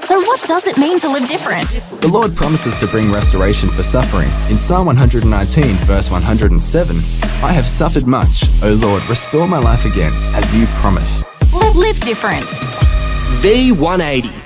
So what does it mean to live different? The Lord promises to bring restoration for suffering. In Psalm 119, verse 107, I have suffered much. O Lord, restore my life again, as you promise. Live different. V180.